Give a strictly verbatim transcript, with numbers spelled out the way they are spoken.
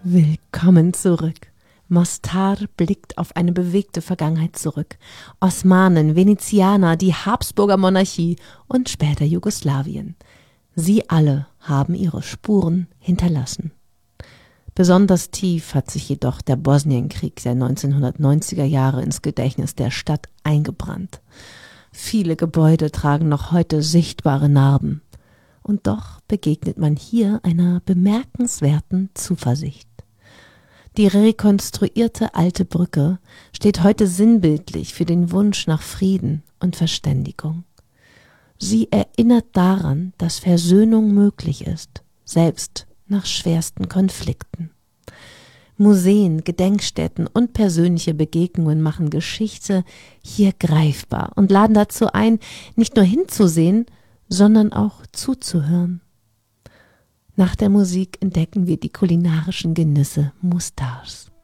Willkommen zurück. Mostar blickt auf eine bewegte Vergangenheit zurück. Osmanen, Venezianer, die Habsburger Monarchie und später Jugoslawien. Sie alle haben ihre Spuren hinterlassen. Besonders tief hat sich jedoch der Bosnienkrieg der neunzehnhundertneunziger Jahre ins Gedächtnis der Stadt eingebrannt. Viele Gebäude tragen noch heute sichtbare Narben. Und doch begegnet man hier einer bemerkenswerten Zuversicht. Die rekonstruierte alte Brücke steht heute sinnbildlich für den Wunsch nach Frieden und Verständigung. Sie erinnert daran, dass Versöhnung möglich ist, selbst nach schwersten Konflikten. Museen, Gedenkstätten und persönliche Begegnungen machen Geschichte hier greifbar und laden dazu ein, nicht nur hinzusehen, sondern auch zuzuhören. Nach der Musik entdecken wir die kulinarischen Genüsse Mostars.